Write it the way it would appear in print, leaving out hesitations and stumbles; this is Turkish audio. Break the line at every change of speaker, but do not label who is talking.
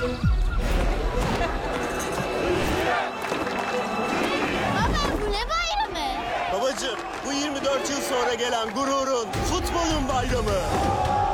Baba bu ne bayramı?
Babacığım, bu 24 yıl sonra gelen gururun, futbolun bayramı.